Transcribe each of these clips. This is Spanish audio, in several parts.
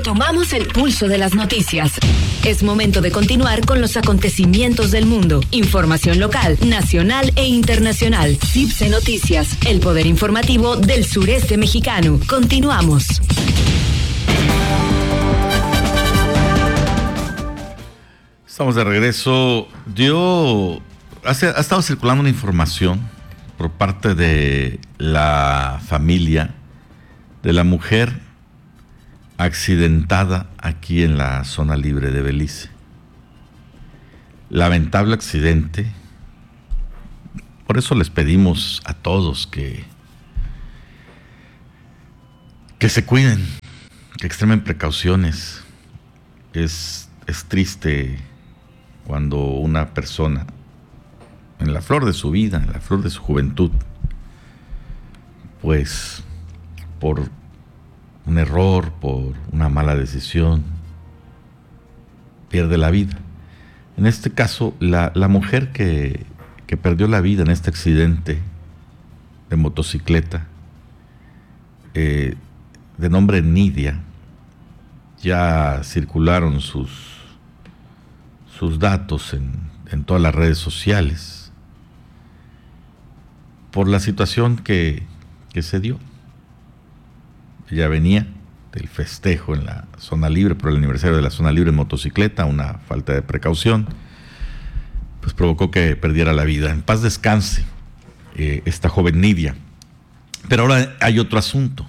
Tomamos el pulso de las noticias. Es momento de continuar con los acontecimientos del mundo. Información local, nacional e internacional. CIPSE Noticias, el poder informativo del sureste mexicano. Continuamos. Estamos de regreso. Ha estado circulando una información por parte de la familia de la mujer accidentada aquí en la zona libre de Belice. Lamentable accidente. Por eso les pedimos a todos que se cuiden, que extremen precauciones. Es triste cuando una persona en la flor de su vida, en la flor de su juventud, pues por un error, por una mala decisión, pierde la vida. En este caso, la mujer que perdió la vida en este accidente de motocicleta, de nombre Nidia, ya circularon sus datos en todas las redes sociales por la situación que se dio. Ella venía del festejo en la zona libre, por el aniversario de la zona libre en motocicleta, una falta de precaución, pues provocó que perdiera la vida. En paz descanse esta joven Nidia. Pero ahora hay otro asunto.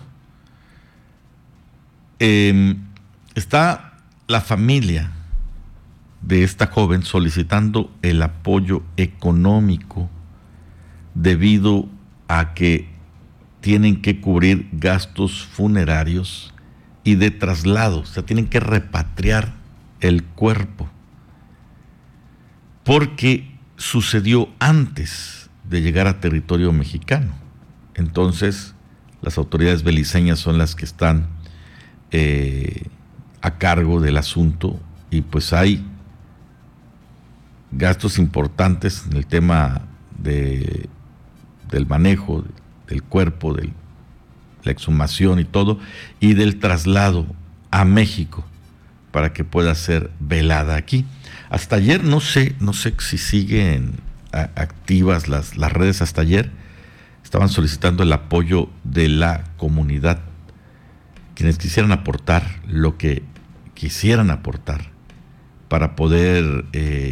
Está la familia de esta joven solicitando el apoyo económico debido a que tienen que cubrir gastos funerarios y de traslado, o sea, tienen que repatriar el cuerpo, porque sucedió antes de llegar a territorio mexicano. Entonces, las autoridades beliceñas son las que están a cargo del asunto, y pues hay gastos importantes en el tema del manejo del cuerpo, de la exhumación y todo, y del traslado a México para que pueda ser velada aquí. Hasta ayer, no sé si siguen activas las redes. Hasta ayer estaban solicitando el apoyo de la comunidad, quienes quisieran aportar lo que quisieran aportar para poder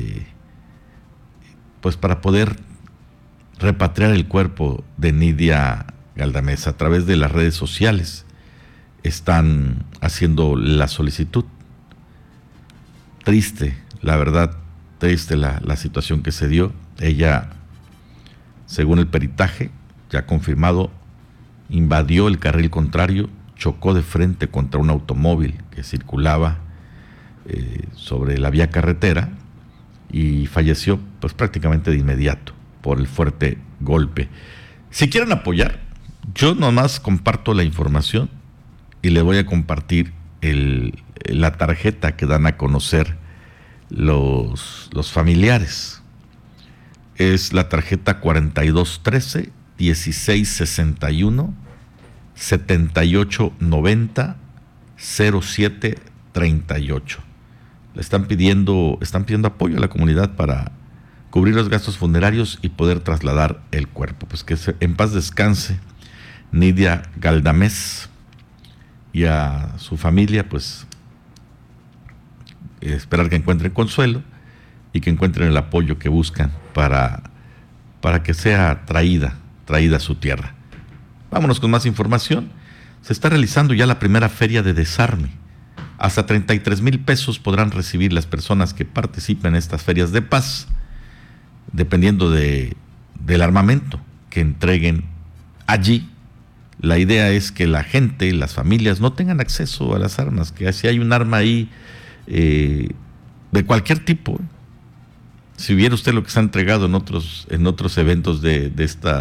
repatriar el cuerpo de Nidia Galdamés. A través de las redes sociales están haciendo la solicitud. Triste, la verdad, triste la situación que se dio. Ella, según el peritaje ya confirmado, invadió el carril contrario, chocó de frente contra un automóvil que circulaba sobre la vía carretera y falleció pues prácticamente de inmediato por el fuerte golpe. Si quieren apoyar, yo nomás comparto la información y le voy a compartir la tarjeta que dan a conocer los familiares. Es la tarjeta 4213 1661 7890 0738. Le están pidiendo apoyo a la comunidad para cubrir los gastos funerarios y poder trasladar el cuerpo. Pues que en paz descanse Nidia Galdamés, y a su familia, pues esperar que encuentren consuelo y que encuentren el apoyo que buscan para que sea traída a su tierra. Vámonos con más información. Se está realizando ya la primera feria de desarme. Hasta 33,000 pesos podrán recibir las personas que participen en estas ferias de paz, dependiendo del armamento que entreguen allí. La idea es que la gente, las familias, no tengan acceso a las armas, que si hay un arma ahí de cualquier tipo. Si viera usted lo que se ha entregado en otros eventos de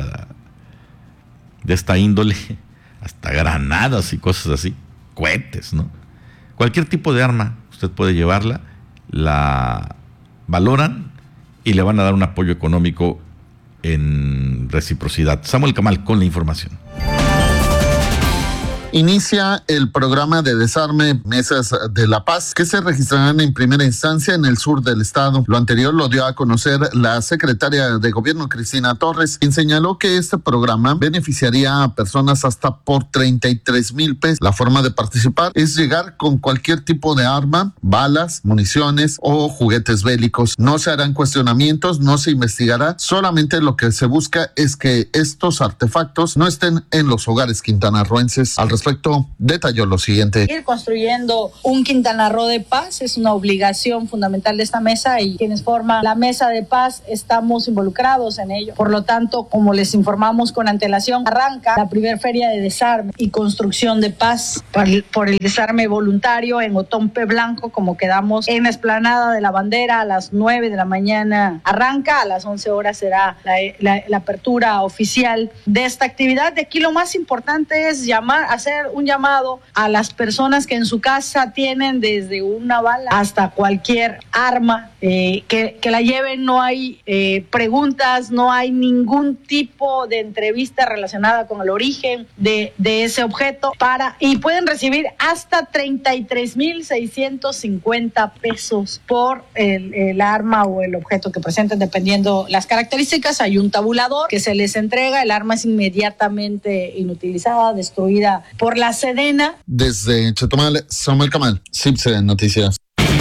esta índole, hasta granadas y cosas así, cohetes, ¿no? Cualquier tipo de arma usted puede llevarla, la valoran y le van a dar un apoyo económico en reciprocidad. Samuel Camal con la información. Inicia el programa de desarme Mesas de la Paz, que se registrarán en primera instancia en el sur del estado. Lo anterior lo dio a conocer la secretaria de Gobierno, Cristina Torres, quien señaló que este programa beneficiaría a personas hasta por 33,000 pesos. La forma de participar es llegar con cualquier tipo de arma, balas, municiones o juguetes bélicos. No se harán cuestionamientos, no se investigará, solamente lo que se busca es que estos artefactos no estén en los hogares quintanarroenses. Al respecto, detalló lo siguiente. Ir construyendo un Quintana Roo de paz es una obligación fundamental de esta mesa y quienes forman la mesa de paz estamos involucrados en ello. Por lo tanto, como les informamos con antelación, arranca la primera feria de desarme y construcción de paz por el desarme voluntario en Otompe Blanco, como quedamos en la explanada de la bandera a las 9 de la mañana. Arranca, a las 11 horas será la apertura oficial de esta actividad. De aquí lo más importante es hacer un llamado a las personas que en su casa tienen desde una bala hasta cualquier arma, que la lleven. No hay preguntas, no hay ningún tipo de entrevista relacionada con el origen de ese objeto, y pueden recibir hasta 33,650 pesos por el arma o el objeto que presenten, dependiendo las características. Hay un tabulador que se les entrega, el arma es inmediatamente inutilizada, destruida por la Sedena. Desde Chetumal, Samuel Camal, CIPSE Noticias.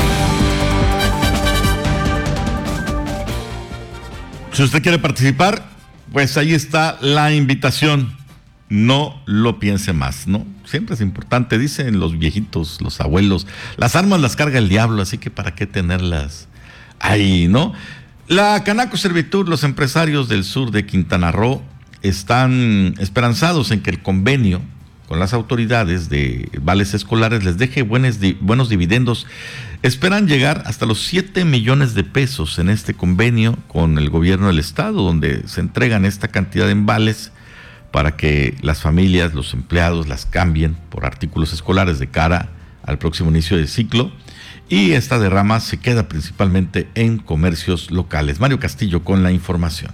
Si usted quiere participar, pues ahí está la invitación. No lo piense más, ¿no? Siempre es importante, dicen los viejitos, los abuelos, las armas las carga el diablo, así que para qué tenerlas ahí, ¿no? La Canaco Servitur, los empresarios del sur de Quintana Roo, están esperanzados en que el convenio con las autoridades de vales escolares les deje buenos dividendos. Esperan llegar hasta los 7 millones de pesos en este convenio con el gobierno del estado, donde se entregan esta cantidad en vales para que las familias, los empleados las cambien por artículos escolares de cara al próximo inicio del ciclo. Y esta derrama se queda principalmente en comercios locales. Mario Castillo con la información.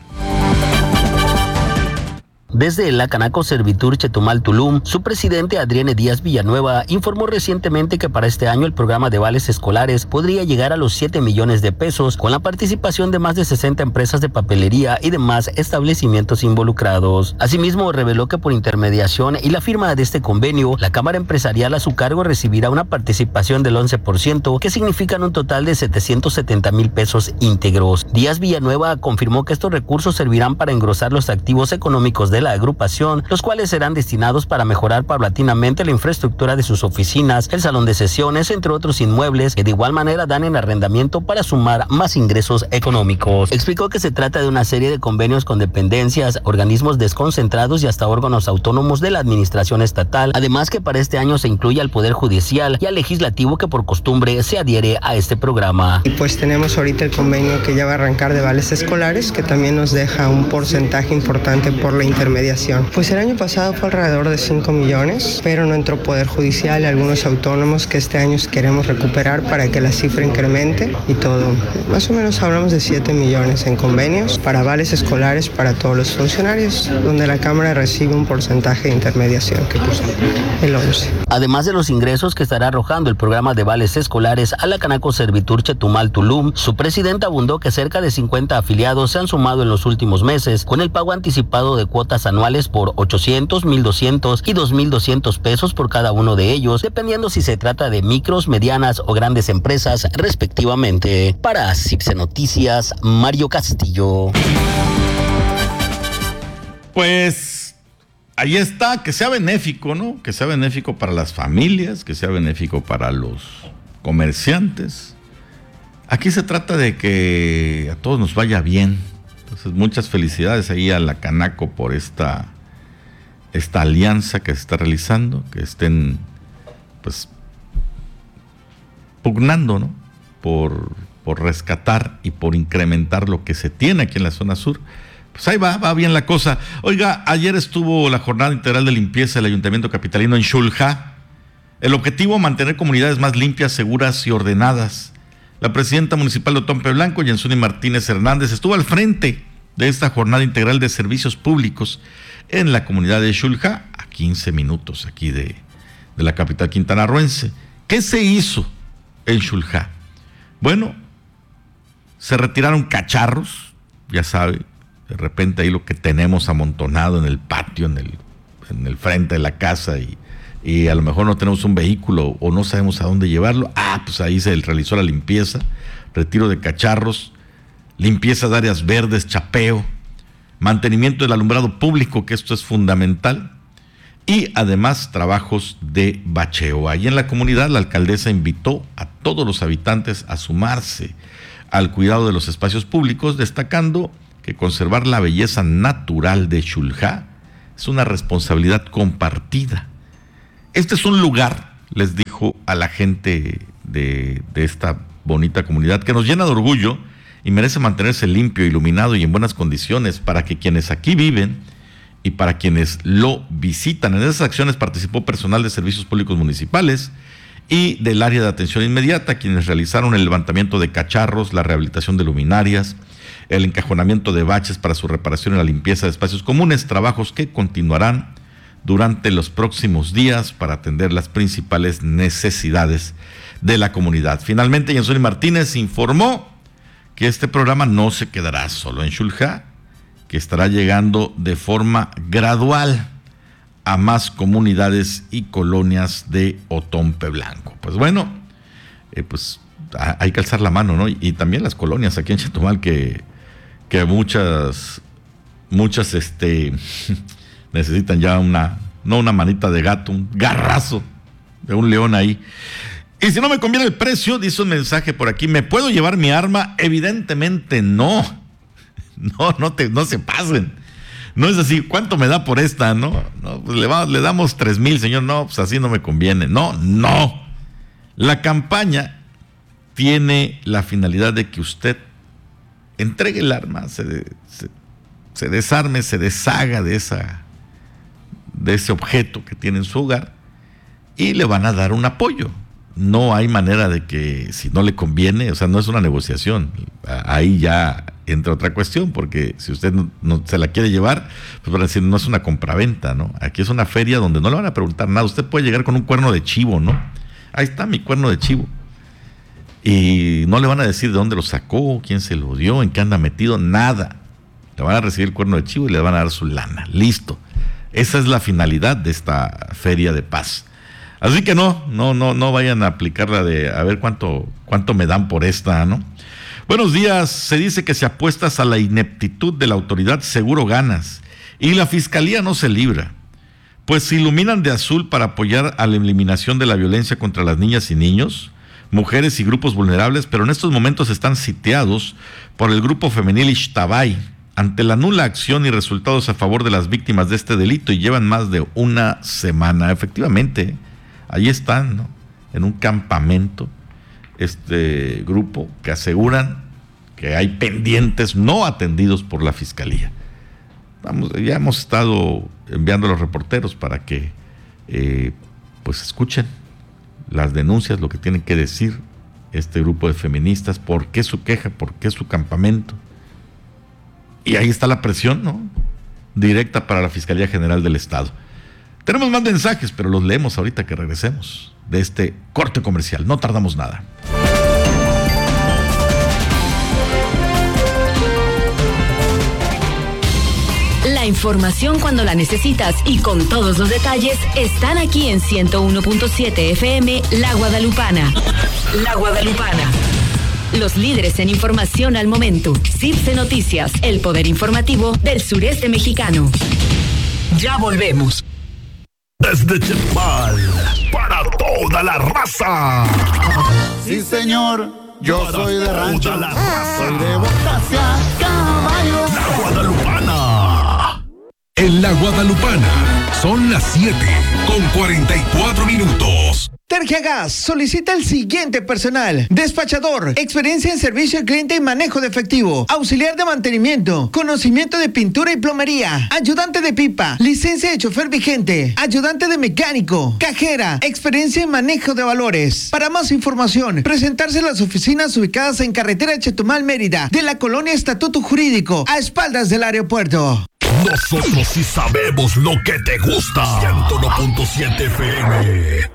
Desde la Canaco Servitur Chetumal Tulum, su presidente Adrienne Díaz Villanueva informó recientemente que para este año el programa de vales escolares podría llegar a los 7 millones de pesos con la participación de más de 60 empresas de papelería y demás establecimientos involucrados. Asimismo, reveló que por intermediación y la firma de este convenio, la Cámara Empresarial a su cargo recibirá una participación del 11%, que significan un total de 770,000 pesos íntegros. Díaz Villanueva confirmó que estos recursos servirán para engrosar los activos económicos de la agrupación, los cuales serán destinados para mejorar paulatinamente la infraestructura de sus oficinas, el salón de sesiones, entre otros inmuebles que de igual manera dan en arrendamiento para sumar más ingresos económicos. Explicó que se trata de una serie de convenios con dependencias, organismos desconcentrados y hasta órganos autónomos de la administración estatal, además que para este año se incluye al Poder Judicial y al Legislativo, que por costumbre se adhiere a este programa. Y pues tenemos ahorita el convenio que ya va a arrancar de vales escolares, que también nos deja un porcentaje importante por la intermediación. Pues el año pasado fue alrededor de 5 millones, pero no entró Poder Judicial y algunos autónomos que este año queremos recuperar para que la cifra incremente y todo. Más o menos hablamos de 7 millones en convenios para vales escolares para todos los funcionarios, donde la Cámara recibe un porcentaje de intermediación, que pues el 11. Además de los ingresos que estará arrojando el programa de vales escolares a la Canaco Servitur Chetumal Tulum, su presidenta abundó que cerca de 50 afiliados se han sumado en los últimos meses con el pago anticipado de cuotas anuales por 800, 1,200 y 2,200 pesos por cada uno de ellos, dependiendo si se trata de micros, medianas o grandes empresas, respectivamente. Para CIPSE Noticias, Mario Castillo. Pues ahí está, que sea benéfico, ¿no? Que sea benéfico para las familias, que sea benéfico para los comerciantes. Aquí se trata de que a todos nos vaya bien. Entonces, muchas felicidades ahí a la Canaco por esta alianza que se está realizando, que estén pues pugnando, ¿no? Por rescatar y por incrementar lo que se tiene aquí en la zona sur. Pues ahí va bien la cosa. Oiga, ayer estuvo la jornada integral de limpieza del Ayuntamiento Capitalino en Xulha. El objetivo, mantener comunidades más limpias, seguras y ordenadas. La presidenta municipal de Otompe Blanco, Yensuni Martínez Hernández, estuvo al frente de esta jornada integral de servicios públicos en la comunidad de Xulha, a 15 minutos aquí de de la capital quintanarroense. ¿Qué se hizo en Xuljá? Bueno, se retiraron cacharros, ya sabe, de repente ahí lo que tenemos amontonado en el patio, en el frente de la casa, y a lo mejor no tenemos un vehículo o no sabemos a dónde llevarlo. Pues ahí se realizó la limpieza, retiro de cacharros, limpieza de áreas verdes, chapeo, mantenimiento del alumbrado público, que esto es fundamental, y además trabajos de bacheo. Allí en la comunidad la alcaldesa invitó a todos los habitantes a sumarse al cuidado de los espacios públicos, destacando que conservar la belleza natural de Xuljá es una responsabilidad compartida. Este es un lugar, les dijo a la gente de esta bonita comunidad, que nos llena de orgullo y merece mantenerse limpio, iluminado y en buenas condiciones para que quienes aquí viven y para quienes lo visitan. En esas acciones participó personal de servicios públicos municipales y del área de atención inmediata, quienes realizaron el levantamiento de cacharros, la rehabilitación de luminarias, el encajonamiento de baches para su reparación y la limpieza de espacios comunes, trabajos que continuarán durante los próximos días para atender las principales necesidades de la comunidad. Finalmente, Jensoni Martínez informó que este programa no se quedará solo en Xuljá, que estará llegando de forma gradual a más comunidades y colonias de Otompe Blanco. Pues bueno, pues hay que alzar la mano, ¿no? Y también las colonias aquí en Chetumal que muchas necesitan ya no una manita de gato, un garrazo de un león ahí. Y si no me conviene el precio, dice un mensaje por aquí, ¿me puedo llevar mi arma? Evidentemente no. No se pasen. No es así, ¿cuánto me da por esta? No, pues le damos 3,000, señor. No, pues así no me conviene. No. La campaña tiene la finalidad de que usted entregue el arma, se desarme, se deshaga de ese objeto que tiene en su hogar y le van a dar un apoyo. No hay manera de que si no le conviene, o sea, no es una negociación. Ahí ya entra otra cuestión, porque si usted no se la quiere llevar, pues van a decir, no es una compraventa, ¿no? Aquí es una feria donde no le van a preguntar nada. Usted puede llegar con un cuerno de chivo, ¿no? Ahí está mi cuerno de chivo. Y no le van a decir de dónde lo sacó, quién se lo dio, en qué anda metido, nada. Le van a recibir el cuerno de chivo y le van a dar su lana. Listo. Esa es la finalidad de esta feria de paz. Así que no vayan a aplicarla de a ver cuánto me dan por esta, ¿no? Buenos días. Se dice que si apuestas a la ineptitud de la autoridad, seguro ganas. Y la fiscalía no se libra. Pues se iluminan de azul para apoyar a la eliminación de la violencia contra las niñas y niños, mujeres y grupos vulnerables, pero en estos momentos están sitiados por el grupo femenil Ixtabay ante la nula acción y resultados a favor de las víctimas de este delito, y llevan más de una semana. Efectivamente, ahí están, ¿no? En un campamento, este grupo que aseguran que hay pendientes no atendidos por la fiscalía. Ya hemos estado enviando a los reporteros para que pues escuchen las denuncias, lo que tienen que decir este grupo de feministas, por qué su queja, por qué su campamento. Y ahí está la presión, ¿no? Directa para la Fiscalía General del Estado. Tenemos más mensajes, pero los leemos ahorita que regresemos de este corte comercial. No tardamos nada. La información cuando la necesitas y con todos los detalles están aquí en 101.7 FM La Guadalupana. La Guadalupana. Los líderes en información al momento. CIPSE Noticias, el poder informativo del sureste mexicano. Ya volvemos. Desde Chetumal, para toda la raza. Sí, señor, yo soy de rancho. Toda la raza. Soy de botas y a caballo. La Guadalupana. En La Guadalupana son las 7:44. Tergiagas solicita el siguiente personal: despachador, experiencia en servicio al cliente y manejo de efectivo, auxiliar de mantenimiento, conocimiento de pintura y plomería, ayudante de pipa, licencia de chofer vigente, ayudante de mecánico, cajera, experiencia en manejo de valores. Para más información, presentarse en las oficinas ubicadas en carretera Chetumal, Mérida, de la colonia Estatuto Jurídico, a espaldas del aeropuerto. Nosotros sí sabemos lo que te gusta. 101.7 FM.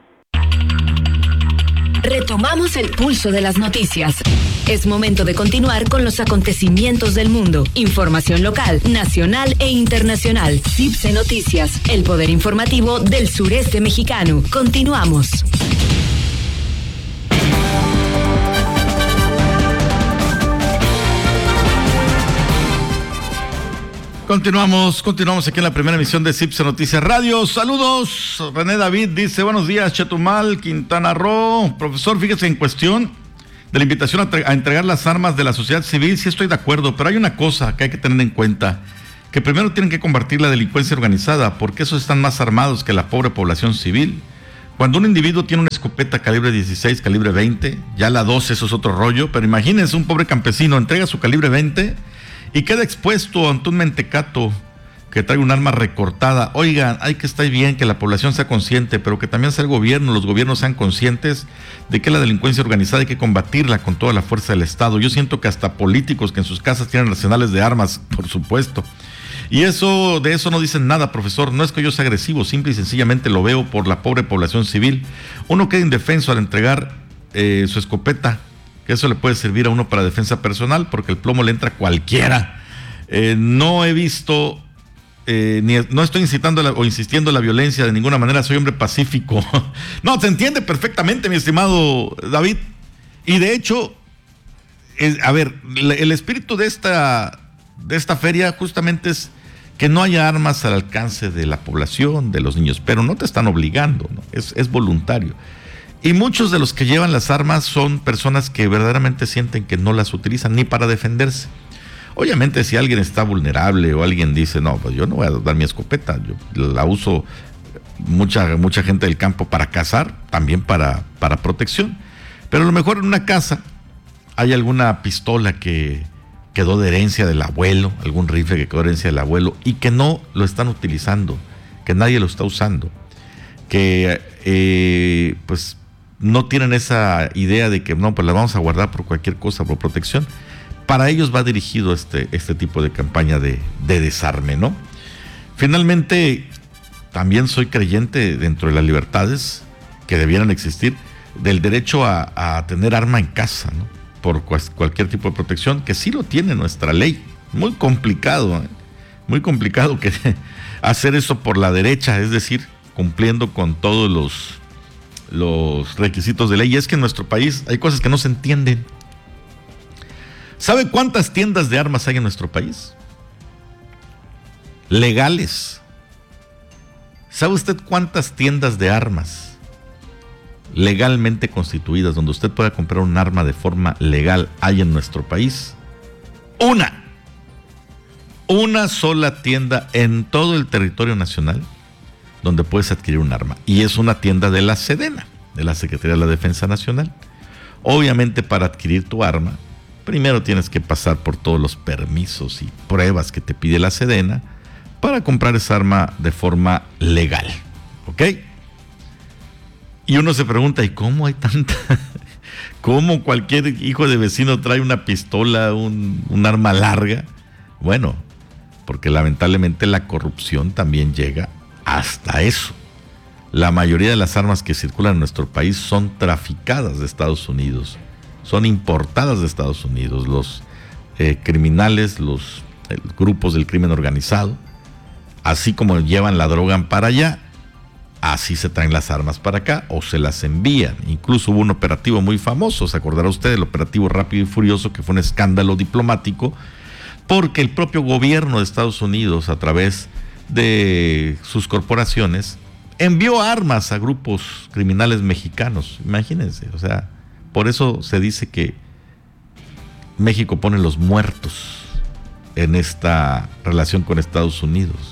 Retomamos el pulso de las noticias. Es momento de continuar con los acontecimientos del mundo. Información local, nacional e internacional. CIPSE Noticias, el poder informativo del sureste mexicano. Continuamos. Continuamos aquí en la primera emisión de CIPSE Noticias Radio. Saludos, René David dice, buenos días, Chetumal, Quintana Roo. Profesor, fíjese, en cuestión de la invitación a entregar las armas de la sociedad civil, sí estoy de acuerdo, pero hay una cosa que hay que tener en cuenta, que primero tienen que combatir la delincuencia organizada, porque esos están más armados que la pobre población civil. Cuando un individuo tiene una escopeta calibre 16, calibre 20, ya la 12, eso es otro rollo, pero imagínense un pobre campesino, entrega su calibre 20 y queda expuesto ante un mentecato que trae un arma recortada. Oigan, hay que estar bien que la población sea consciente, pero que también sea el gobierno, los gobiernos sean conscientes de que la delincuencia organizada hay que combatirla con toda la fuerza del Estado. Yo siento que hasta políticos que en sus casas tienen arsenales de armas, por supuesto. Y de eso no dicen nada, profesor. No es que yo sea agresivo, simple y sencillamente lo veo por la pobre población civil. Uno queda indefenso al entregar su escopeta, que eso le puede servir a uno para defensa personal, porque el plomo le entra a cualquiera. No he visto, no estoy incitando o insistiendo en la violencia de ninguna manera, soy hombre pacífico. No, se entiende perfectamente, mi estimado David. Y de hecho, el espíritu de esta feria justamente es que no haya armas al alcance de la población, de los niños, pero no te están obligando, ¿no? Es voluntario. Y muchos de los que llevan las armas son personas que verdaderamente sienten que no las utilizan ni para defenderse. Obviamente, si alguien está vulnerable o alguien dice, no, pues yo no voy a dar mi escopeta, yo la uso mucha gente del campo para cazar, también para protección. Pero a lo mejor en una casa hay alguna pistola que quedó de herencia del abuelo, algún rifle que quedó de herencia del abuelo y que no lo están utilizando, que nadie lo está usando, que pues no tienen esa idea de que no, pues la vamos a guardar por cualquier cosa, por protección. Para ellos va dirigido este tipo de campaña de desarme, ¿no? Finalmente, también soy creyente dentro de las libertades que debieran existir, del derecho a tener arma en casa, ¿no? Por cualquier tipo de protección, que sí lo tiene nuestra ley. Muy complicado, muy complicado que hacer eso por la derecha, es decir, cumpliendo con todos los requisitos de ley. Y es que en nuestro país hay cosas que no se entienden. ¿Sabe cuántas tiendas de armas hay en nuestro país? Legales. ¿Sabe usted cuántas tiendas de armas legalmente constituidas donde usted pueda comprar un arma de forma legal hay en nuestro país? Una sola tienda en todo el territorio nacional donde puedes adquirir un arma, y es una tienda de la Sedena, de la Secretaría de la Defensa Nacional. Obviamente, para adquirir tu arma, primero tienes que pasar por todos los permisos y pruebas que te pide la Sedena para comprar esa arma de forma legal, ¿ok? Y uno se pregunta, ¿y cómo hay tanta? ¿Cómo cualquier hijo de vecino trae una pistola, un arma larga? Bueno, porque lamentablemente la corrupción también llega hasta eso. La mayoría de las armas que circulan en nuestro país son traficadas de Estados Unidos, son importadas de Estados Unidos. Los criminales, los grupos del crimen organizado, así como llevan la droga para allá, así se traen las armas para acá o se las envían. Incluso hubo un operativo muy famoso, se acordará usted, el operativo Rápido y Furioso, que fue un escándalo diplomático porque el propio gobierno de Estados Unidos, a través de sus corporaciones, envió armas a grupos criminales mexicanos. Imagínense, o sea, por eso se dice que México pone los muertos en esta relación con Estados Unidos.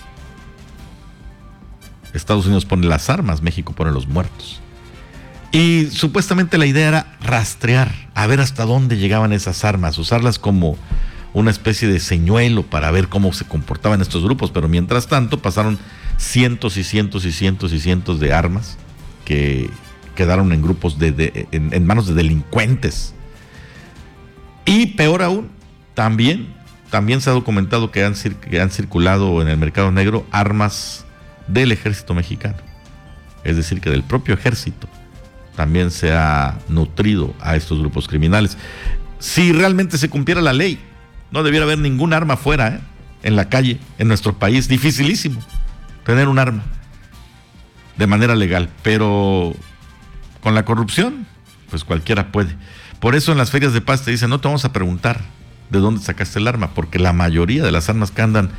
Estados Unidos pone las armas, México pone los muertos. Y supuestamente la idea era rastrear, a ver hasta dónde llegaban esas armas, usarlas como una especie de señuelo para ver cómo se comportaban estos grupos. Pero mientras tanto pasaron cientos y cientos y cientos y cientos de armas que quedaron en grupos en manos de delincuentes. Y peor aún, también también se ha documentado que han circulado en el mercado negro armas del ejército mexicano. Es decir, que del propio ejército también se ha nutrido a estos grupos criminales. Si realmente se cumpliera la ley, no debiera haber ningún arma fuera, en la calle, en nuestro país. Dificilísimo tener un arma de manera legal, pero con la corrupción, pues cualquiera puede. Por eso en las ferias de paz te dicen, no te vamos a preguntar de dónde sacaste el arma, porque la mayoría de las armas que andan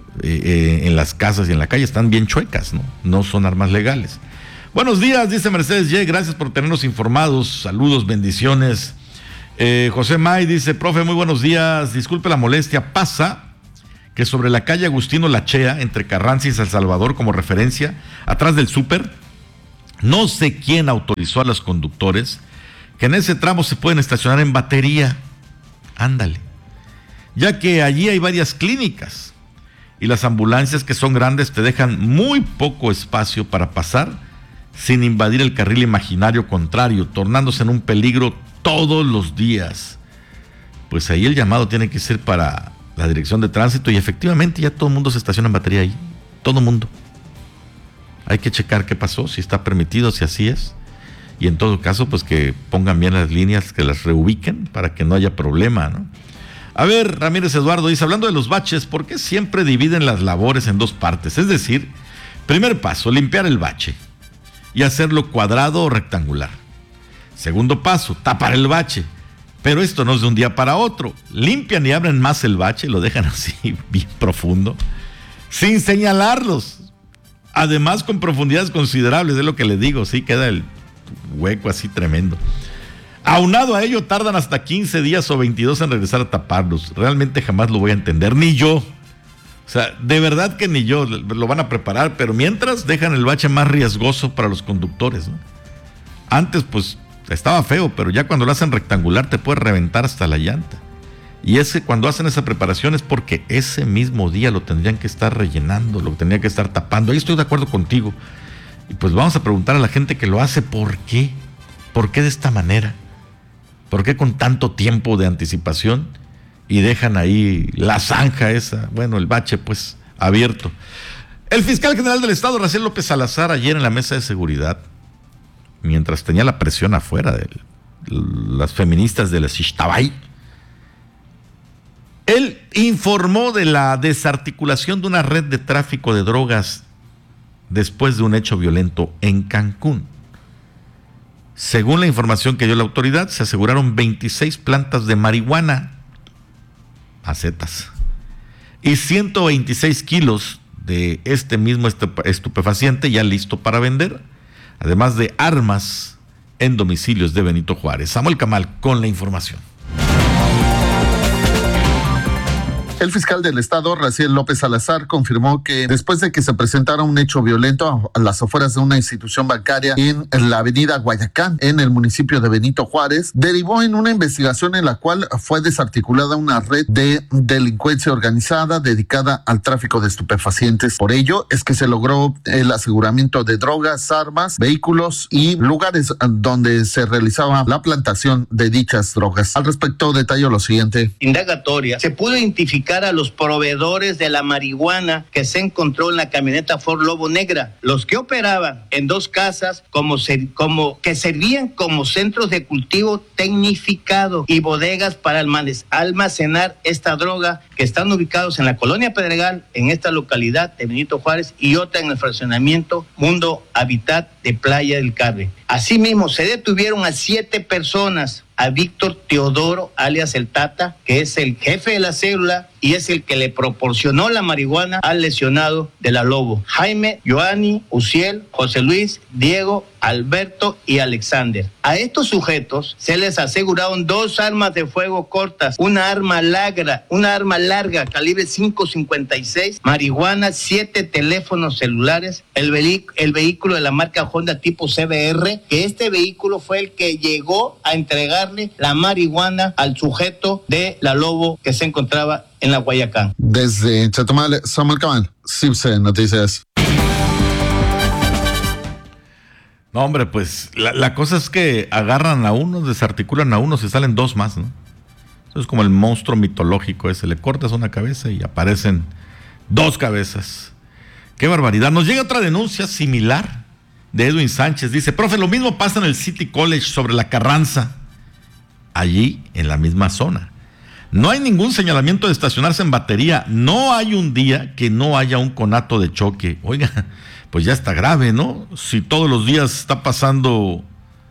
en las casas y en la calle están bien chuecas, no son armas legales. Buenos días, dice Mercedes Y, gracias por tenernos informados, saludos, bendiciones. José May dice, profe, muy buenos días, disculpe la molestia, pasa que sobre la calle Agustino Lachea, entre Carranza y San Salvador, como referencia, atrás del súper, no sé quién autorizó a los conductores que en ese tramo se pueden estacionar en batería, ándale, ya que allí hay varias clínicas y las ambulancias, que son grandes, te dejan muy poco espacio para pasar sin invadir el carril imaginario contrario, tornándose en un peligro todos los días. Pues ahí el llamado tiene que ser para la dirección de tránsito, y efectivamente ya todo el mundo se estaciona en batería ahí, todo el mundo. Hay que checar qué pasó, si está permitido, si así es, y en todo caso pues que pongan bien las líneas, que las reubiquen para que no haya problema, ¿no? A ver, Ramírez Eduardo dice, hablando de los baches, ¿por qué siempre dividen las labores en dos partes? Es decir, primer paso, limpiar el bache y hacerlo cuadrado o rectangular. Segundo paso, tapar el bache. Pero esto no es de un día para otro. Limpian y abren más el bache, lo dejan así bien profundo, sin señalarlos. Además, con profundidades considerables, es lo que le digo, sí, queda el hueco así tremendo. Aunado a ello, tardan hasta 15 días o 22 en regresar a taparlos. Realmente jamás lo voy a entender, ni yo. O sea, de verdad que ni yo. Lo van a preparar, pero mientras dejan el bache más riesgoso para los conductores, ¿no? Antes, pues, estaba feo, pero ya cuando lo hacen rectangular te puede reventar hasta la llanta. Y es que cuando hacen esa preparación es porque ese mismo día lo tendrían que estar rellenando, lo tendrían que estar tapando. Ahí estoy de acuerdo contigo. Y pues vamos a preguntar a la gente que lo hace, ¿por qué? ¿Por qué de esta manera? ¿Por qué con tanto tiempo de anticipación y dejan ahí la zanja esa, bueno, el bache pues abierto? El fiscal general del estado, Raciel López Salazar, ayer en la mesa de seguridad, mientras tenía la presión afuera de las feministas de la Xixtabay, él informó de la desarticulación de una red de tráfico de drogas después de un hecho violento en Cancún. Según la información que dio la autoridad, se aseguraron 26 plantas de marihuana, macetas, y 126 kilos de este mismo estupefaciente ya listo para vender, además de armas en domicilios de Benito Juárez. Samuel Camal con la información. El fiscal del estado, Raciel López Salazar, confirmó que después de que se presentara un hecho violento a las afueras de una institución bancaria en la avenida Guayacán, en el municipio de Benito Juárez, derivó en una investigación en la cual fue desarticulada una red de delincuencia organizada dedicada al tráfico de estupefacientes. Por ello es que se logró el aseguramiento de drogas, armas, vehículos y lugares donde se realizaba la plantación de dichas drogas. Al respecto, detalló lo siguiente. Indagatoria, se pudo identificar a los proveedores de la marihuana que se encontró en la camioneta Ford Lobo Negra, los que operaban en dos casas que servían como centros de cultivo tecnificado y bodegas para almacenar esta droga, que están ubicados en la colonia Pedregal, en esta localidad de Benito Juárez, y otra en el fraccionamiento Mundo Habitat de Playa del Carmen. Asimismo, se detuvieron a 7 personas, a Víctor Teodoro, alias el Tata, que es el jefe de la célula y es el que le proporcionó la marihuana al lesionado de la Lobo. Jaime, Joanny, Uciel, José Luis, Diego, Alberto y Alexander. A estos sujetos se les aseguraron 2 armas de fuego cortas, una arma larga calibre 5.56, marihuana, 7 teléfonos celulares, el vehículo de la marca Honda tipo CBR, que este vehículo fue el que llegó a entregarle la marihuana al sujeto de la Lobo que se encontraba en la Guayacán. Desde Chetumal, Samuel Camal, CIPSE Noticias. No, hombre, pues la cosa es que agarran a unos, desarticulan a unos y salen 2 más, ¿no? Es como el monstruo mitológico ese, le cortas una cabeza y aparecen 2 cabezas. ¡Qué barbaridad! Nos llega otra denuncia similar de Edwin Sánchez. Dice, profe, lo mismo pasa en el City College sobre la Carranza, allí en la misma zona. No hay ningún señalamiento de estacionarse en batería. No hay un día que no haya un conato de choque. Oiga, pues ya está grave, ¿no? Si todos los días está pasando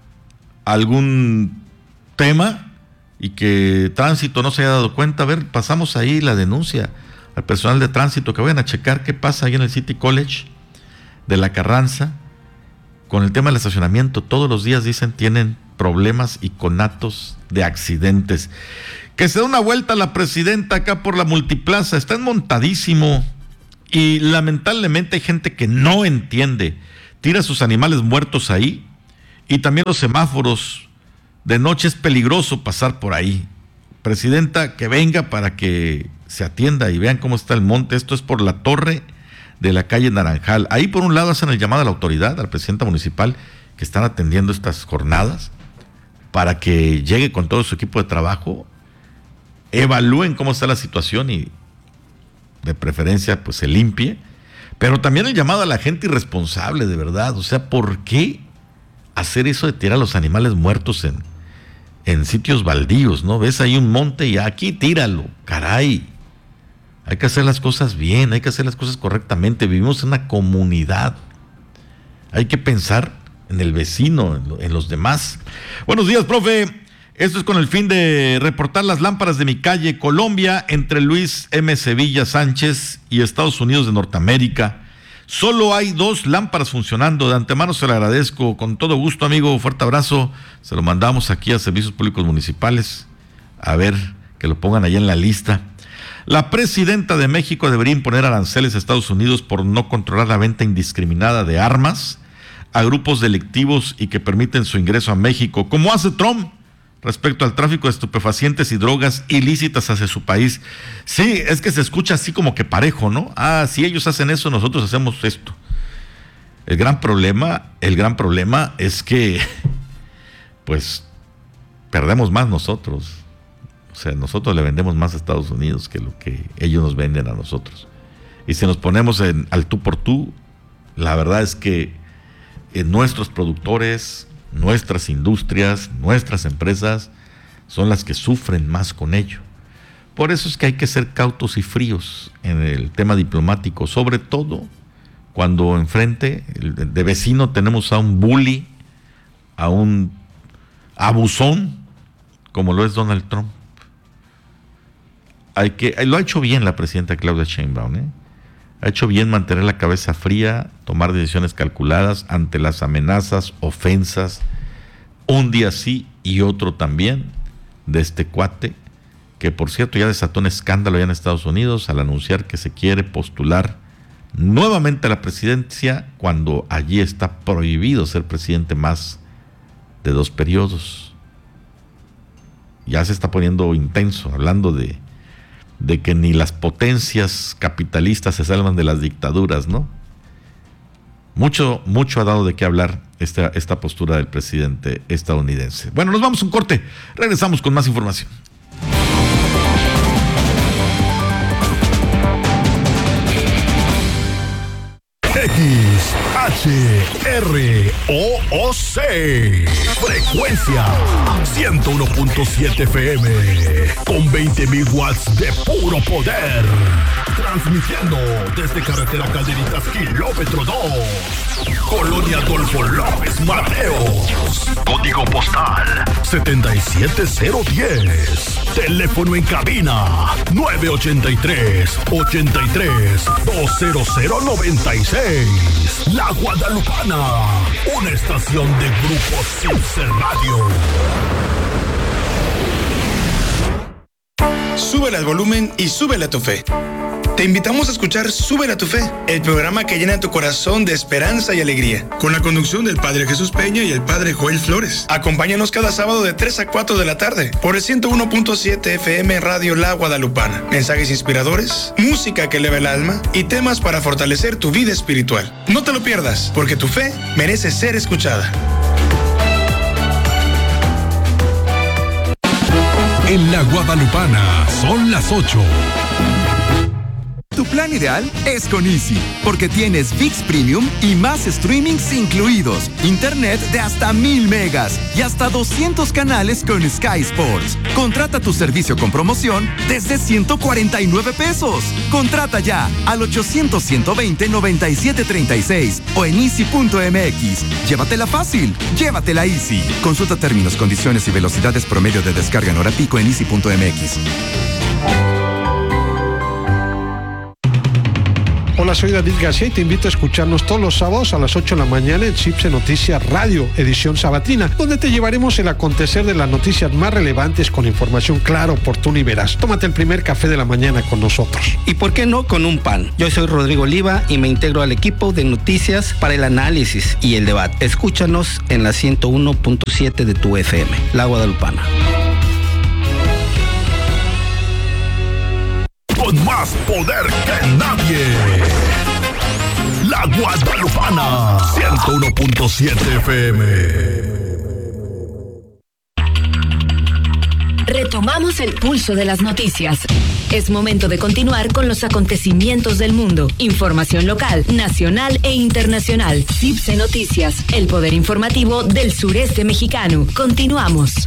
algún tema y que tránsito no se haya dado cuenta, a ver, pasamos ahí la denuncia al personal de tránsito que vayan a checar qué pasa ahí en el City College de la Carranza con el tema del estacionamiento. Todos los días dicen tienen problemas y conatos de accidentes. Que se da una vuelta la presidenta acá por la Multiplaza, está enmontadísimo y lamentablemente hay gente que no entiende, tira sus animales muertos ahí y también los semáforos, de noche es peligroso pasar por ahí. Presidenta, que venga para que se atienda y vean cómo está el monte. Esto es por la torre de la calle Naranjal. Ahí por un lado hacen el llamado a la autoridad, a la presidenta municipal, que están atendiendo estas jornadas, para que llegue con todo su equipo de trabajo, evalúen cómo está la situación y de preferencia pues se limpie, pero también el llamado a la gente irresponsable, de verdad. O sea, ¿por qué hacer eso de tirar a los animales muertos en sitios baldíos, ¿no? Ves ahí un monte y aquí tíralo, caray. Hay que hacer las cosas bien, hay que hacer las cosas correctamente. Vivimos en una comunidad. Hay que pensar en el vecino, en los demás. Buenos días, profe. Esto es con el fin de reportar las lámparas de mi calle, Colombia, entre Luis M. Sevilla Sánchez y Estados Unidos de Norteamérica. Solo hay 2 lámparas funcionando. De antemano se lo agradezco. Con todo gusto, amigo. Fuerte abrazo. Se lo mandamos aquí a Servicios Públicos Municipales. A ver, que lo pongan allá en la lista. La presidenta de México debería imponer aranceles a Estados Unidos por no controlar la venta indiscriminada de armas a grupos delictivos y que permiten su ingreso a México, como hace Trump respecto al tráfico de estupefacientes y drogas ilícitas hacia su país. Sí, es que se escucha así como que parejo, ¿no? Ah, si ellos hacen eso, nosotros hacemos esto. El gran problema es que, pues, perdemos más nosotros. O sea, nosotros le vendemos más a Estados Unidos que lo que ellos nos venden a nosotros. Y si nos ponemos al tú por tú, la verdad es que nuestros productores, nuestras industrias, nuestras empresas son las que sufren más con ello. Por eso es que hay que ser cautos y fríos en el tema diplomático, sobre todo cuando enfrente de vecino tenemos a un bully, a un abusón, como lo es Donald Trump. Lo ha hecho bien la presidenta Claudia Sheinbaum, Ha hecho bien mantener la cabeza fría, tomar decisiones calculadas ante las amenazas, ofensas, un día sí y otro también, de este cuate, que por cierto ya desató un escándalo allá en Estados Unidos al anunciar que se quiere postular nuevamente a la presidencia cuando allí está prohibido ser presidente más de 2 periodos. Ya se está poniendo intenso, hablando de que ni las potencias capitalistas se salvan de las dictaduras, ¿no? Mucho ha dado de qué hablar esta postura del presidente estadounidense. Bueno, nos vamos a un corte. Regresamos con más información. XHROOC frecuencia 101.7 FM con 20.000 watts de puro poder, transmitiendo desde carretera Calderitas kilómetro 2, Colonia Adolfo López Mateos, código postal 77010, teléfono en cabina 983-83-20096. La Guadalupana, una estación de Grupo Silcer Radio. Súbele al volumen y súbele a tu fe. Te invitamos a escuchar Súbele a tu Fe, el programa que llena tu corazón de esperanza y alegría, con la conducción del Padre Jesús Peña y el Padre Joel Flores. Acompáñanos cada sábado de 3 a 4 de la tarde por el 101.7 FM Radio La Guadalupana. Mensajes inspiradores, música que eleva el alma y temas para fortalecer tu vida espiritual. No te lo pierdas, porque tu fe merece ser escuchada. En La Guadalupana son las 8. Tu plan ideal es con Easy, porque tienes ViX Premium y más streamings incluidos, internet de hasta 1000 megas y hasta 200 canales con Sky Sports. Contrata tu servicio con promoción desde 149 pesos. Contrata ya al 800-120-9736 o en easy.mx. Llévatela fácil, llévatela Easy. Consulta términos, condiciones y velocidades promedio de descarga en hora pico en easy.mx. Hola, soy David García y te invito a escucharnos todos los sábados a las 8 de la mañana en CIPSE Noticias Radio, edición sabatina, donde te llevaremos el acontecer de las noticias más relevantes con información clara, oportuna y veraz. Tómate el primer café de la mañana con nosotros. ¿Y por qué no con un pan? Yo soy Rodrigo Oliva y me integro al equipo de noticias para el análisis y el debate. Escúchanos en la 101.7 de tu FM, La Guadalupana. Con más poder que nadie. La Guadalupana 101.7 FM. Retomamos el pulso de las noticias. Es momento de continuar con los acontecimientos del mundo. Información local, nacional e internacional. CIPSE Noticias, el poder informativo del sureste mexicano. Continuamos.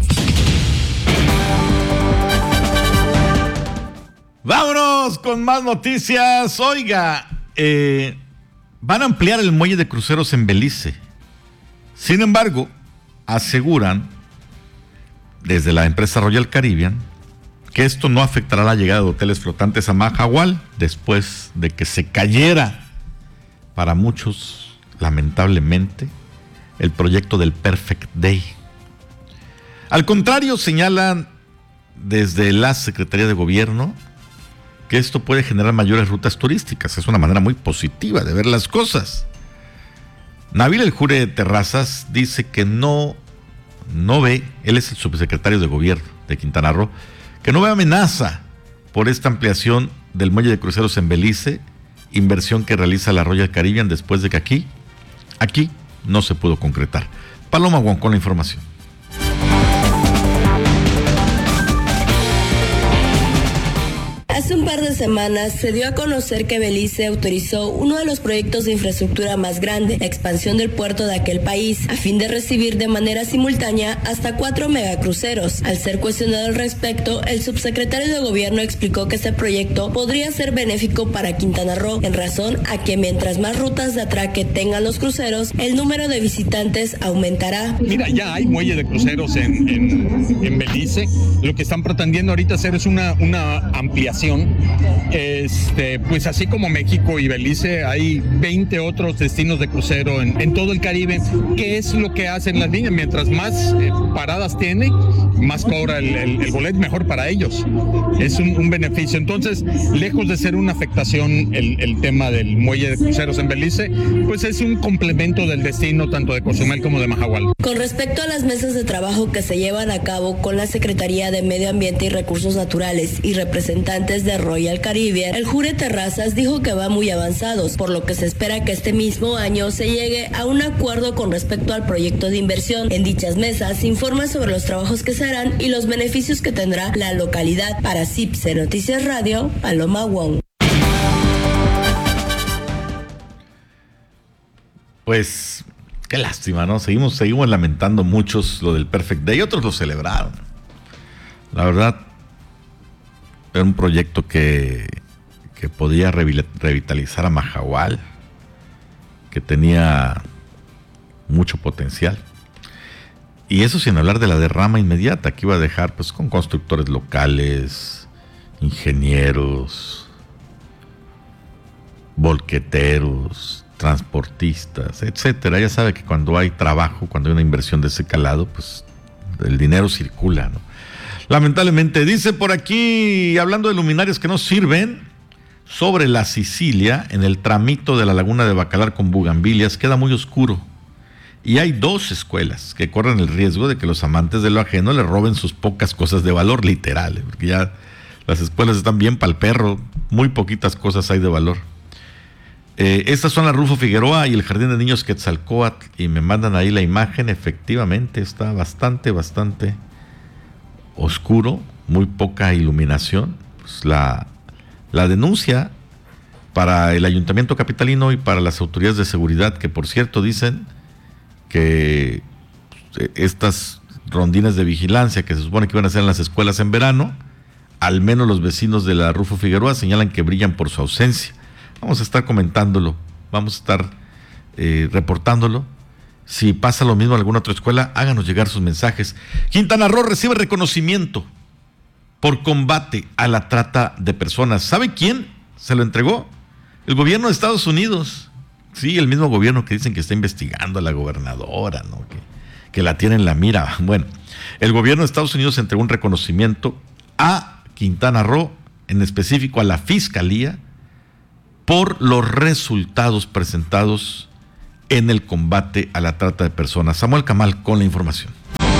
Vámonos con más noticias. Oiga, van a ampliar el muelle de cruceros en Belice. Sin embargo, aseguran desde la empresa Royal Caribbean que esto no afectará la llegada de hoteles flotantes a Mahahual después de que se cayera, para muchos, lamentablemente, el proyecto del Perfect Day. Al contrario, señalan desde la Secretaría de Gobierno que esto puede generar mayores rutas turísticas. Es una manera muy positiva de ver las cosas. Nabil El Jure Terrazas dice que no ve, él es el subsecretario de Gobierno de Quintana Roo, que no ve amenaza por esta ampliación del muelle de cruceros en Belice, inversión que realiza la Royal Caribbean después de que aquí no se pudo concretar. Paloma Guan con la información. Hace un par de semanas se dio a conocer que Belice autorizó uno de los proyectos de infraestructura más grande, la expansión del puerto de aquel país, a fin de recibir de manera simultánea hasta 4 megacruceros. Al ser cuestionado al respecto, el subsecretario de Gobierno explicó que este proyecto podría ser benéfico para Quintana Roo, en razón a que mientras más rutas de atraque tengan los cruceros, el número de visitantes aumentará. Mira, ya hay muelle de cruceros en Belice. Lo que están pretendiendo ahorita hacer es una ampliación. Pues así como México y Belice, hay 20 otros destinos de crucero en todo el Caribe. ¿Qué es lo que hacen las líneas? Mientras más paradas tiene, más cobra el boleto, mejor para ellos. Es un beneficio. Entonces, lejos de ser una afectación el tema del muelle de cruceros en Belice, pues es un complemento del destino tanto de Cozumel como de Mahahual. Con respecto a las mesas de trabajo que se llevan a cabo con la Secretaría de Medio Ambiente y Recursos Naturales y representantes de Royal Caribbean, el Jure Terrazas dijo que van muy avanzados, por lo que se espera que este mismo año se llegue a un acuerdo con respecto al proyecto de inversión. En dichas mesas se informa sobre los trabajos que se harán y los beneficios que tendrá la localidad. Para CIPSE Noticias Radio, Paloma Wong. Pues qué lástima, ¿no? Seguimos lamentando muchos lo del Perfect Day, otros lo celebraron. La verdad, era un proyecto que podía revitalizar a Mahahual, que tenía mucho potencial. Y eso sin hablar de la derrama inmediata que iba a dejar, pues, con constructores locales, ingenieros, volqueteros, transportistas, etcétera. Ya sabe que cuando hay trabajo, cuando hay una inversión de ese calado, pues el dinero circula, ¿no? Lamentablemente, dice por aquí, hablando de luminarias que no sirven, sobre la Sicilia, en el tramito de la laguna de Bacalar con bugambilias, queda muy oscuro. Y hay 2 escuelas que corren el riesgo de que los amantes de lo ajeno le roben sus pocas cosas de valor, literal, porque ya las escuelas están bien pa'l perro, muy poquitas cosas hay de valor. Estas son la Rufo Figueroa y el Jardín de Niños Quetzalcóatl, y me mandan ahí la imagen. Efectivamente está bastante oscuro, muy poca iluminación. Pues la denuncia para el Ayuntamiento capitalino y para las autoridades de seguridad, que por cierto dicen que estas rondines de vigilancia que se supone que iban a hacer en las escuelas en verano, al menos los vecinos de la Rufo Figueroa señalan que brillan por su ausencia. Vamos a estar comentándolo, vamos a estar reportándolo. Si pasa lo mismo en alguna otra escuela, háganos llegar sus mensajes. Quintana Roo recibe reconocimiento por combate a la trata de personas. ¿Sabe quién se lo entregó? El gobierno de Estados Unidos. Sí, el mismo gobierno que dicen que está investigando a la gobernadora, ¿no? Que la tiene en la mira. Bueno, el gobierno de Estados Unidos entregó un reconocimiento a Quintana Roo, en específico a la Fiscalía, por los resultados presentados en el combate a la trata de personas. Samuel Camal con la información.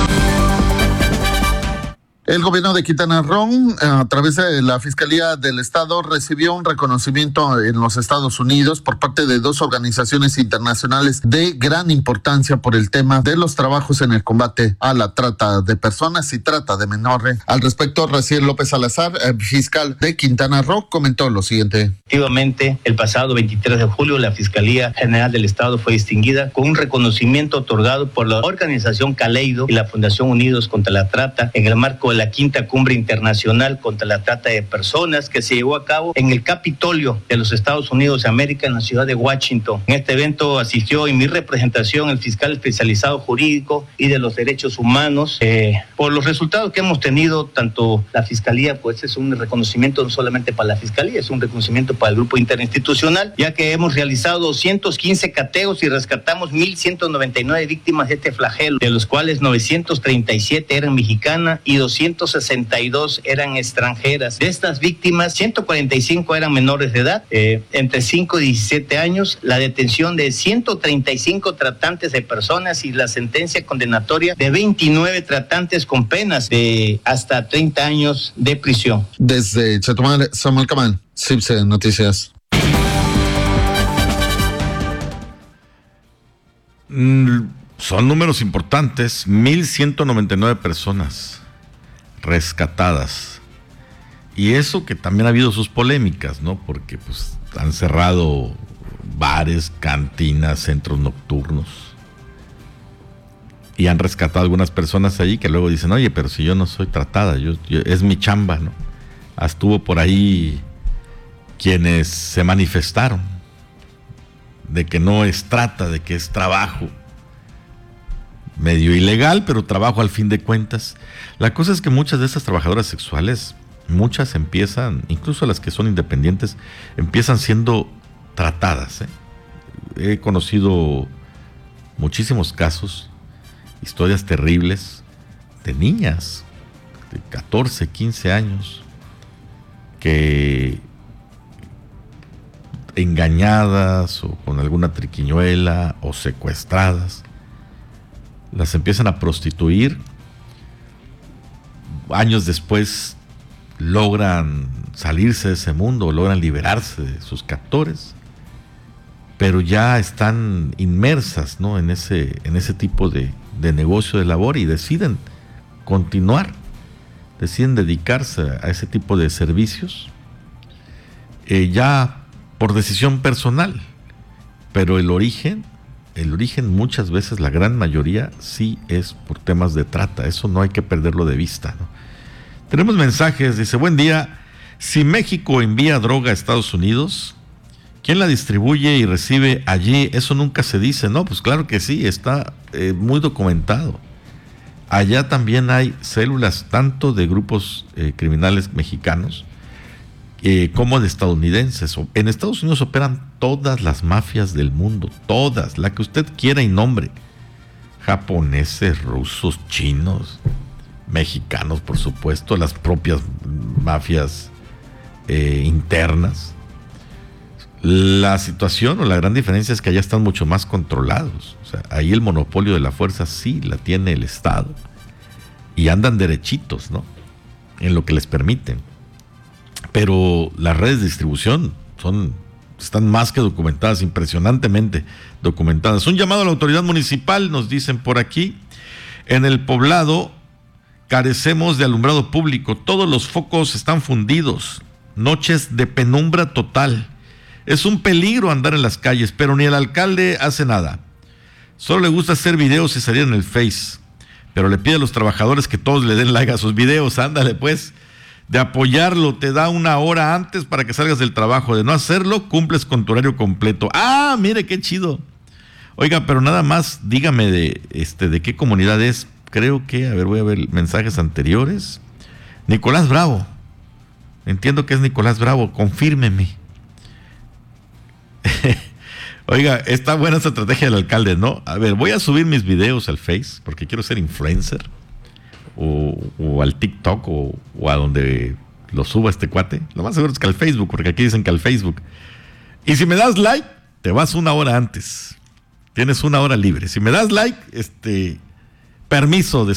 El gobierno de Quintana Roo, a través de la Fiscalía del Estado, recibió un reconocimiento en los Estados Unidos por parte de 2 organizaciones internacionales de gran importancia por el tema de los trabajos en el combate a la trata de personas y trata de menores. Al respecto, Raciel López Salazar, fiscal de Quintana Roo, comentó lo siguiente. Efectivamente, el pasado 23 de julio, la Fiscalía General del Estado fue distinguida con un reconocimiento otorgado por la organización Caleido y la Fundación Unidos contra la Trata en el marco de la quinta cumbre internacional contra la trata de personas que se llevó a cabo en el Capitolio de los Estados Unidos de América en la ciudad de Washington. En este evento asistió en mi representación el fiscal especializado jurídico y de los derechos humanos. Por los resultados que hemos tenido, tanto la Fiscalía, pues es un reconocimiento no solamente para la Fiscalía, es un reconocimiento para el grupo interinstitucional, ya que hemos realizado 215 cateos y rescatamos 1,199 víctimas de este flagelo, de los cuales 937 eran mexicanas y 262 eran extranjeras. De estas víctimas, 145 eran menores de edad, entre 5 y 17 años, la detención de 135 tratantes de personas y la sentencia condenatoria de 29 tratantes con penas de hasta 30 años de prisión. Desde Chetumal, Samuel Camal, CIPSE Noticias. Son números importantes, 1,199 personas rescatadas. Y eso que también ha habido sus polémicas, ¿no? Porque pues han cerrado bares, cantinas, centros nocturnos. Y han rescatado algunas personas allí que luego dicen, oye, pero si yo no soy tratada, yo es mi chamba, ¿no? Estuvo por ahí quienes se manifestaron de que no es trata, de que es trabajo. Medio ilegal, pero trabajo al fin de cuentas. La cosa es que muchas de estas trabajadoras sexuales, muchas empiezan, incluso las que son independientes, empiezan siendo tratadas. He conocido muchísimos casos, historias terribles de niñas de 14, 15 años que engañadas o con alguna triquiñuela o secuestradas, las empiezan a prostituir. Años después logran salirse de ese mundo, logran liberarse de sus captores, pero ya están inmersas, ¿no? en ese tipo de negocio de labor y deciden continuar, deciden dedicarse a ese tipo de servicios, ya por decisión personal, pero el origen muchas veces, la gran mayoría, sí es por temas de trata. Eso no hay que perderlo de vista, ¿no? Tenemos mensajes, dice, buen día, si México envía droga a Estados Unidos, ¿quién la distribuye y recibe allí? Eso nunca se dice, ¿no? Pues claro que sí, está muy documentado. Allá también hay células tanto de grupos criminales mexicanos como de estadounidenses. En Estados Unidos operan todas las mafias del mundo, todas, la que usted quiera y nombre. Japoneses, rusos, chinos, mexicanos, por supuesto, las propias mafias internas. La situación o la gran diferencia es que allá están mucho más controlados. O sea, ahí el monopolio de la fuerza sí la tiene el Estado y andan derechitos, ¿no? En lo que les permiten. Pero las redes de distribución están más que documentadas, impresionantemente documentadas. Un llamado a la autoridad municipal, nos dicen por aquí, en el poblado carecemos de alumbrado público, todos los focos están fundidos, noches de penumbra total. Es un peligro andar en las calles, pero ni el alcalde hace nada. Solo le gusta hacer videos y salir en el Face, pero le pide a los trabajadores que todos le den like a sus videos. Ándale pues, de apoyarlo te da 1 hora antes para que salgas del trabajo, de no hacerlo cumples con tu horario completo. Ah, mire qué chido. Oiga, pero nada más dígame de qué comunidad es. Creo que, a ver, voy a ver mensajes anteriores. Nicolás Bravo. Entiendo que es Nicolás Bravo, confírmeme. Oiga, está buena esa estrategia del alcalde, ¿no? A ver, voy a subir mis videos al Face, porque quiero ser influencer, o al TikTok, o a donde lo suba este cuate. Lo más seguro es que al Facebook, porque aquí dicen que al Facebook. Y si me das like, te vas 1 hora antes. Tienes 1 hora libre. Si me das like, permiso de